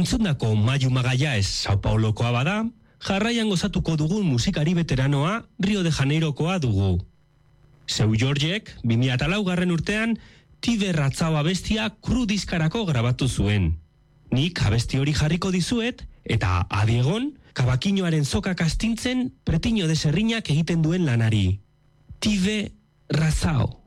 Entzundako Mayu Magalhaes Sao Paulokoa bada, jarraian gozatuko dugun musikari veteranoa Rio de Janeirokoa dugu. Seu Georgek 2004 urtean Tive Ratzao abestia Kru diskarako grabatu zuen. Nik abesti hori jarriko dizuet eta adiegon kabakinoaren zokak astintzen Pretino de Serriñak egiten duen lanari. Tive Ratzao.